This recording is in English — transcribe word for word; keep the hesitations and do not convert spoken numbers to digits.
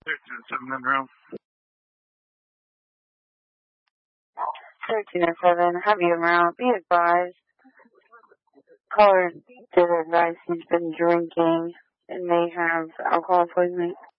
thirteen oh seven Monroe. thirteen oh seven, have you around. Be advised. Caller did advise he's been drinking and may have alcohol poisoning.